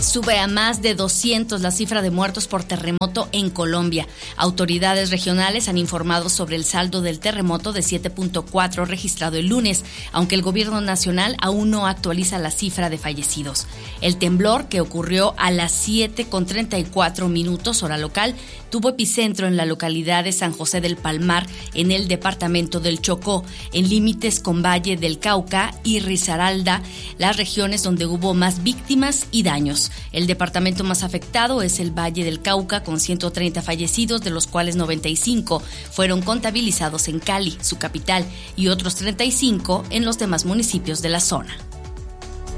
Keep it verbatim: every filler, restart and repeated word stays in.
Sube a más de doscientos la cifra de muertos por terremoto en Colombia. Autoridades regionales han informado sobre el saldo del terremoto de siete punto cuatro registrado el lunes, aunque el gobierno nacional aún no actualiza la cifra de fallecidos. El temblor, que ocurrió a las siete con treinta y cuatro minutos hora local, tuvo epicentro en la localidad de San José del Palmar, en el departamento del Chocó, en límites con Valle del Cauca y Risaralda, las regiones donde hubo más víctimas y daños. El departamento más afectado es el Valle del Cauca, con ciento treinta fallecidos, de los cuales noventa y cinco fueron contabilizados en Cali, su capital, y otros treinta y cinco en los demás municipios de la zona.